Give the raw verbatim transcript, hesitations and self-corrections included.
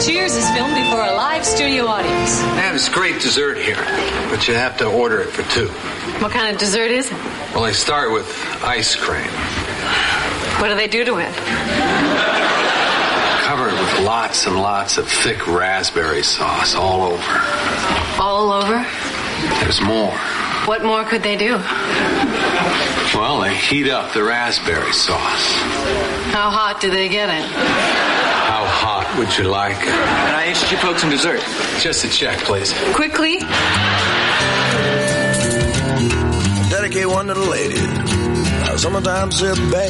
Cheers is filmed before a live studio audience. They have this great dessert here, but you have to order it for two. What kind of dessert is it? Well, they start with ice cream. What do they do to it? Cover it with lots and lots of thick raspberry sauce all over. All over? There's more. What more could they do? Well, they heat up the raspberry sauce. How hot do they get it? How hot would you like it? Can I interest you folks in dessert? Just a check, please. Quickly. Dedicate one to the ladies. Sometimes they're bad.